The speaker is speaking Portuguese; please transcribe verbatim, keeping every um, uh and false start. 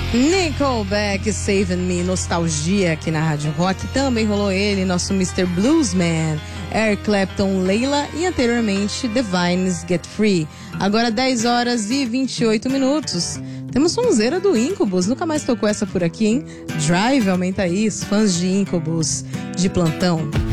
Nickelback, Saving Me, nostalgia aqui na Rádio Rock. Também rolou ele, nosso mister Bluesman, Eric Clapton, Layla e anteriormente The Vines, Get Free. Agora dez horas e vinte e oito minutos. Temos sonzeira do Incubus, nunca mais tocou essa por aqui, hein? Drive, aumenta aí, os fãs de Incubus de plantão.